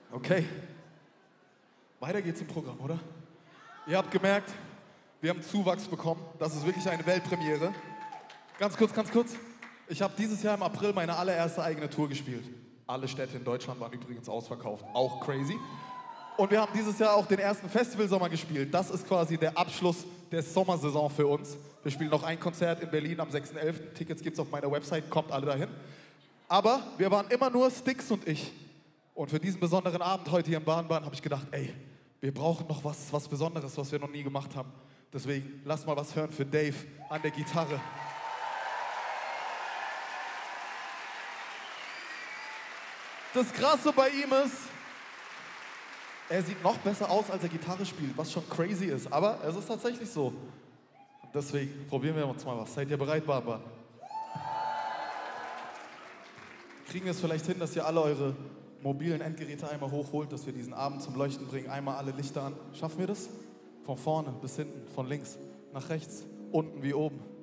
Okay, weiter geht's im Programm, oder? Ihr habt gemerkt, wir haben Zuwachs bekommen. Das ist wirklich eine Weltpremiere. Ganz kurz, ganz kurz. Ich habe dieses Jahr im April meine allererste eigene Tour gespielt. Alle Städte in Deutschland waren übrigens ausverkauft. Auch crazy. Und wir haben dieses Jahr auch den ersten Festivalsommer gespielt. Das ist quasi der Abschluss der Sommersaison für uns. Wir spielen noch ein Konzert in Berlin am 6.11. Tickets gibt's auf meiner Website, kommt alle dahin. Aber wir waren immer nur Styx und ich. Und für diesen besonderen Abend heute hier im Bahnbahn habe ich gedacht, ey, wir brauchen noch was Besonderes, was wir noch nie gemacht haben. Deswegen lasst mal was hören für Dave an der Gitarre. Das Krasse bei ihm ist, er sieht noch besser aus, als er Gitarre spielt, was schon crazy ist. Aber es ist tatsächlich so. Deswegen probieren wir uns mal was. Seid ihr bereit, Bahnbahn? Kriegen wir es vielleicht hin, dass ihr alle eure mobilen Endgeräte einmal hochholt, dass wir diesen Abend zum Leuchten bringen, einmal alle Lichter an. Schaffen wir das? Von vorne bis hinten, von links nach rechts, unten wie oben.